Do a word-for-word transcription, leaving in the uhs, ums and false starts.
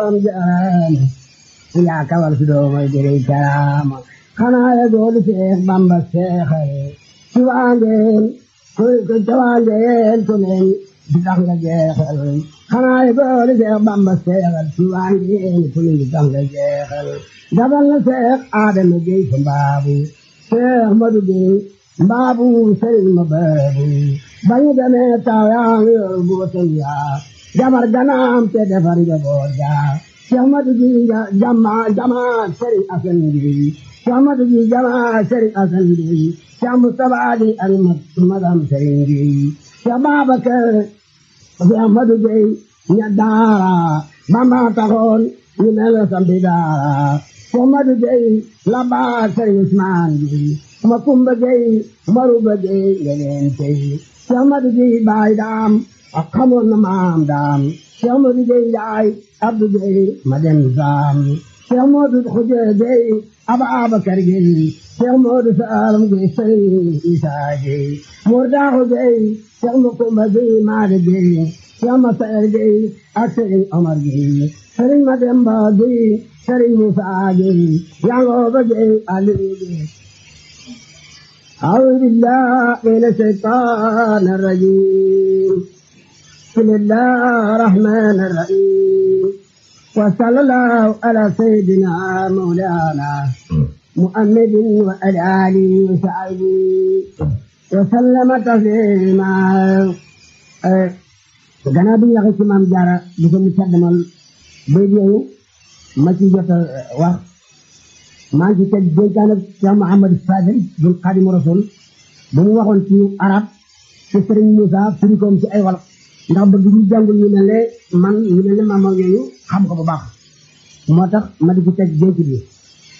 jaarama yaa kawal su doomay jëre jaarama xanaa ya doolu Seex Bamba seexal ci waangeen ko ko tawaangeen ko nen di tax nga jeexal xanaa ya doolu Seex Bamba seexal ci waangeen ko nen di tax nga jeexal dabal na Seex Adama Gey fa mbaabu Seex Madu Gey mbaabu sëriñ ma baabu bañu demee taw yaa ngi yor buutam yaa jabar ganaam te defar njaboot gaa Seex Madu Gey jama jama sëriñ Asan Gey Seex Madu Gey jama sëriñ Asan Gey Seex Mustafaa di ak magam sëriñ Gey Seex Babakar Seex Madu Gey ña daara Bamba taxoon ñu mel sampi daara Seex Madu Gey la baa sëriñ Usmaan Gey ma kumba Gey maruba Gey ngeleen tey Seex Madu Gey baay daam ak xamoon na maam daam Seex Madu Gey njaay Abdu Gey ma dem saam Seex Moodu Xuja Gey Ababakar Gey Seex Moodu Saalum Gey sëriñ Isaa Gey Moor Daaxu Gey Seex Makumba Gey Maade Gey Seex Masayer Gey ak sëriñ Omar Gey sëriñ Mademba Gey sëriñ Musaa Gey Yangooba Gey Aliyu Gey أعوذ بالله من الشيطان الرجيم بسم الله الرحمن الرحيم وصلى الله على سيدنا مولانا محمد وعلى آله وصحبه وسلم تسليما gannaaw bi ñu waxee ci Maam Jaara di ko mu caddamal bay yooyu ma ci jot a wax maa ngi ci teg dénkaan ak Cheikh Mouhamadou Fadel bun Xaadimu Rasul ba mu waxoon ci arab ci Sëriñ Moussa firi koom ci ay wolof ndax bëgg ñu jàngul ñu mel ne man ñu mel ne maam yooyu xam ko bu baax moo tax ma di ci teg dénk bi